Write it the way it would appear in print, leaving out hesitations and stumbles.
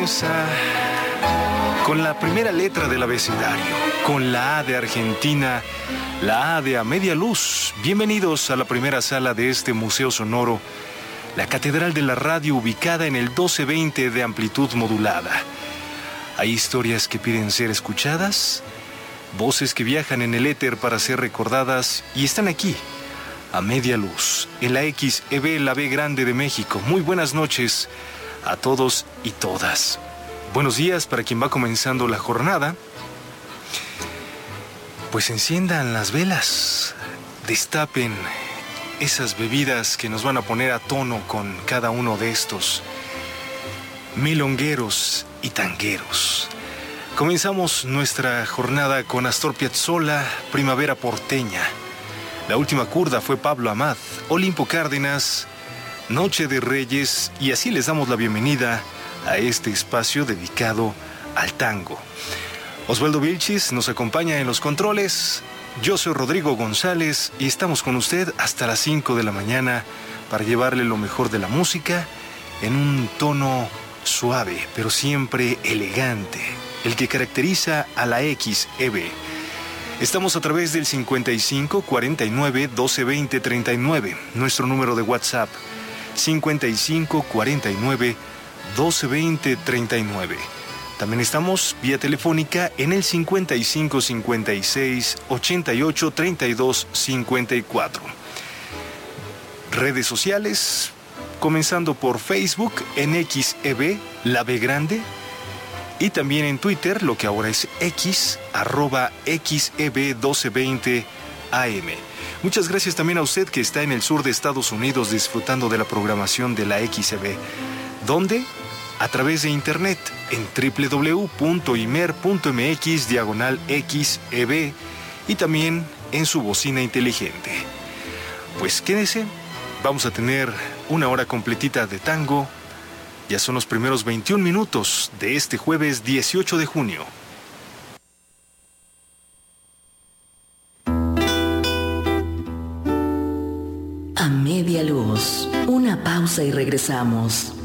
comienza con la primera letra del abecedario, con la A de Argentina, la A de A Media Luz. Bienvenidos a la primera sala de este Museo Sonoro, la Catedral de la Radio, ubicada en el 1220 de amplitud modulada. Hay historias que piden ser escuchadas, voces que viajan en el éter para ser recordadas y están aquí, a media luz, en la XEB, la B Grande de México. Muy buenas noches a todos y todas. Buenos días para quien va comenzando la jornada. Pues enciendan las velas, destapen esas bebidas que nos van a poner a tono con cada uno de estos milongueros y tangueros. Comenzamos nuestra jornada con Astor Piazzolla, Primavera Porteña. La última curda fue Pablo Amad, Olimpo Cárdenas, Noche de Reyes, y así les damos la bienvenida a este espacio dedicado al tango. Osvaldo Vilchis nos acompaña en los controles. Yo soy Rodrigo González y estamos con usted hasta las 5 de la mañana para llevarle lo mejor de la música en un tono suave, pero siempre elegante, el que caracteriza a la XEB. Estamos a través del 55 49 12 20 39, nuestro número de WhatsApp, 55 49 12 20 39. También estamos vía telefónica en el 55 56 88 32 54. Redes sociales, comenzando por Facebook en XEB, la B Grande, y también en Twitter, lo que ahora es X, @XEB1220 AM. Muchas gracias también a usted que está en el sur de Estados Unidos disfrutando de la programación de la XEB. ¿Dónde? A través de internet en www.imer.mx/XEB y también en su bocina inteligente. Pues quédese, vamos a tener una hora completita de tango. Ya son los primeros 21 minutos de este jueves 18 de junio. A media luz, una pausa y regresamos.